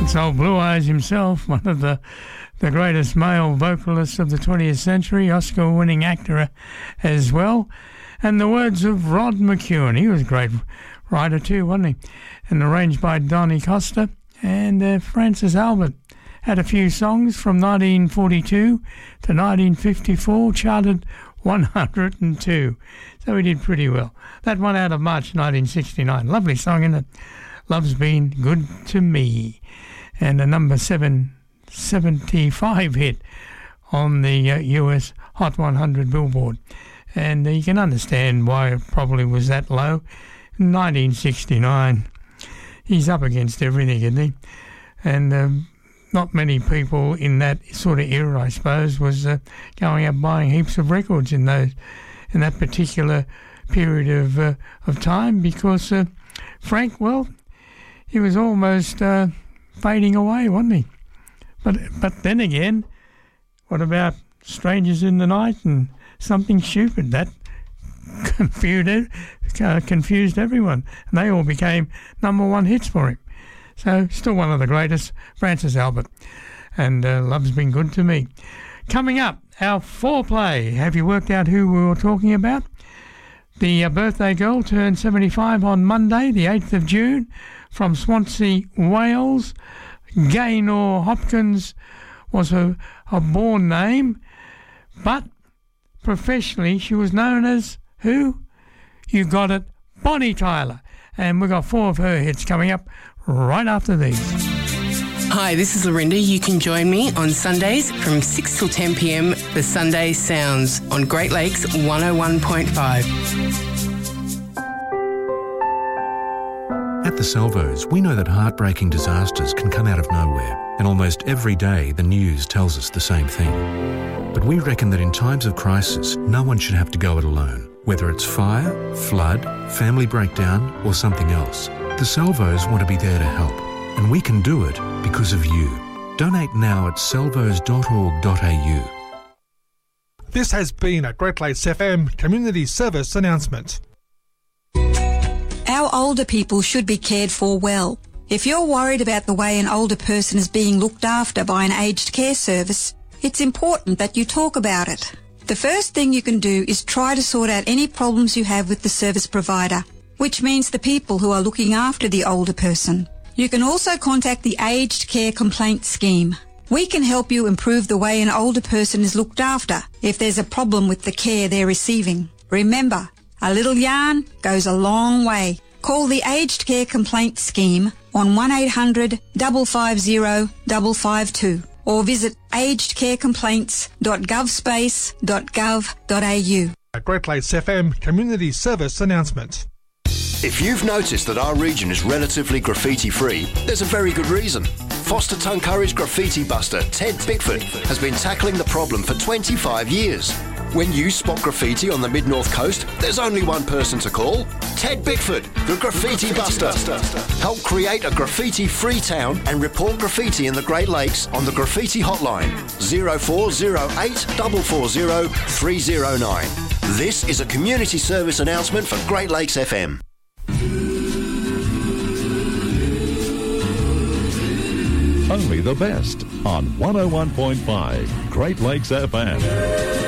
It's old Blue Eyes himself, one of the greatest male vocalists of the 20th century, Oscar-winning actor as well. And the words of Rod McEwen. He was a great writer too, wasn't he? And arranged by Donny Costa. And Francis Albert had a few songs from 1942 to 1954, charted 102. So he did pretty well. That one out of March 1969. Lovely song, isn't it? Love's Been Good to Me. And a number 775 hit on the US Hot 100 Billboard. And you can understand why it probably was that low. 1969. He's up against everything, isn't he? And not many people in that sort of era, I suppose, was going out buying heaps of records in that particular period of time, because Frank, well, he was almost fading away, wasn't he? But then again, what about Strangers in the Night and Something Stupid? That confused everyone, and they all became number one hits for him. So still one of the greatest, Francis Albert, and Love's Been Good to Me. Coming up, our foreplay. Have you worked out who we were talking about? The birthday girl turned 75 on Monday, the 8th of June, from Swansea, Wales. Gaynor Hopkins was her born name, but professionally she was known as who? You got it, Bonnie Tyler. And we've got 4 of her hits coming up right after these. Hi, this is Lorinda. You can join me on Sundays from 6 till 10 p.m, the Sunday Sounds on Great Lakes 101.5. At the Salvos, we know that heartbreaking disasters can come out of nowhere, and almost every day the news tells us the same thing. But we reckon that in times of crisis, no one should have to go it alone. Whether it's fire, flood, family breakdown, or something else, the Salvos want to be there to help. And we can do it because of you. Donate now at salvos.org.au. This has been a Great Lakes FM Community Service announcement. Our older people should be cared for well. If you're worried about the way an older person is being looked after by an aged care service, it's important that you talk about it. The first thing you can do is try to sort out any problems you have with the service provider, which means the people who are looking after the older person. You can also contact the Aged Care Complaint Scheme. We can help you improve the way an older person is looked after if there's a problem with the care they're receiving. Remember, a little yarn goes a long way. Call the Aged Care Complaint Scheme on 1800 550 552 or visit agedcarecomplaints.govspace.gov.au. A Great Lakes FM Community Service announcement. If you've noticed that our region is relatively graffiti-free, there's a very good reason. Foster Tuncurry's graffiti buster, Ted Bickford, has been tackling the problem for 25 years. When you spot graffiti on the Mid-North Coast, there's only one person to call. Ted Bickford, the Graffiti Buster. Help create a graffiti-free town and report graffiti in the Great Lakes on the Graffiti Hotline, 0408 440 309. This is a community service announcement for Great Lakes FM. Only the best on 101.5 Great Lakes FM.